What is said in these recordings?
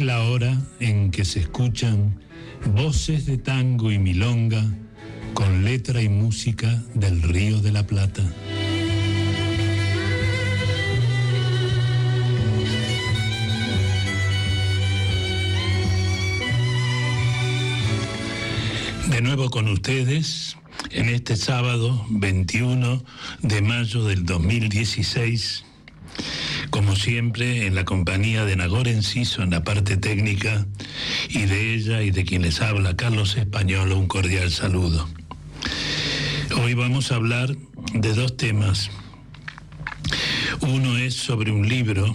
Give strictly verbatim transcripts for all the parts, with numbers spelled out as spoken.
la hora en que se escuchan voces de tango y milonga con letra y música del Río de la Plata. De nuevo con ustedes en este sábado veintiuno de mayo del dos mil dieciséis, como siempre en la compañía de Nagore Enciso en la parte técnica y de ella y de quien les habla, Carlos Españolo, un cordial saludo. Hoy vamos a hablar de dos temas. Uno es sobre un libro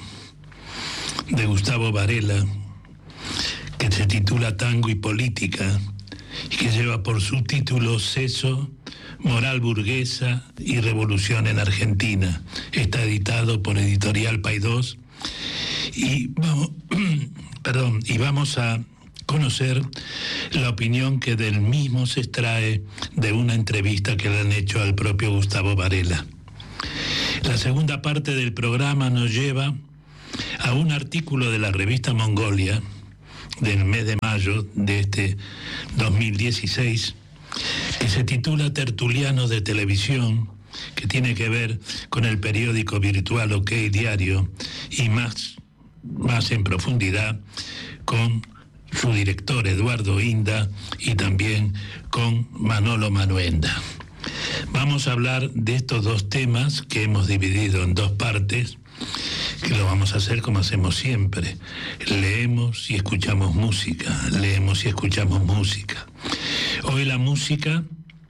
de Gustavo Varela que se titula Tango y Política y que lleva por subtítulo Seso, Moral Burguesa y Revolución en Argentina. Está editado por Editorial Paidós y vamos, perdón, y vamos a conocer la opinión que del mismo se extrae de una entrevista que le han hecho al propio Gustavo Varela. La segunda parte del programa nos lleva a un artículo de la revista Mongolia del mes de mayo de este dos mil dieciséis, que se titula Tertuliano de Televisión, que tiene que ver con el periódico virtual OK Diario y más, más en profundidad con su director Eduardo Inda y también con Manolo Manuenda. Vamos a hablar de estos dos temas que hemos dividido en dos partes, que lo vamos a hacer como hacemos siempre. Leemos y escuchamos música, leemos y escuchamos música. Hoy la música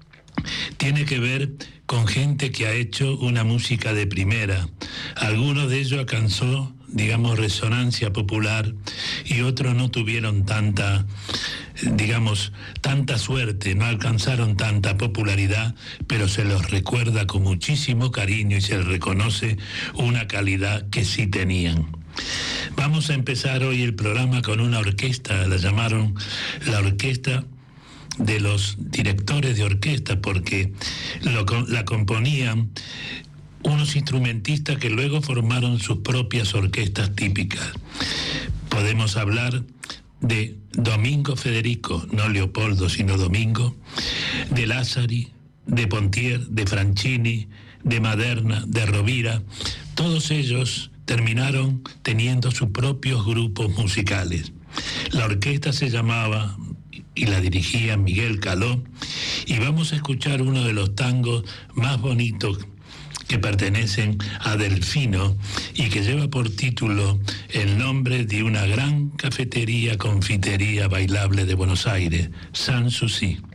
tiene que ver con gente que ha hecho una música de primera. Algunos de ellos alcanzó, digamos, resonancia popular y otros no tuvieron tanta, digamos, tanta suerte, no alcanzaron tanta popularidad, pero se los recuerda con muchísimo cariño y se les reconoce una calidad que sí tenían. Vamos a empezar hoy el programa con una orquesta, la llamaron la orquesta de los directores de orquesta, porque lo, la componían unos instrumentistas que luego formaron sus propias orquestas típicas. Podemos hablar de Domingo Federico, no Leopoldo, sino Domingo, de Lázari, de Pontier, de Franchini, de Maderna, de Rovira. Todos ellos terminaron teniendo sus propios grupos musicales. La orquesta se llamaba y la dirigía Miguel Caló, y vamos a escuchar uno de los tangos más bonitos que pertenecen a Delfino y que lleva por título el nombre de una gran cafetería, confitería bailable de Buenos Aires, Sanssouci.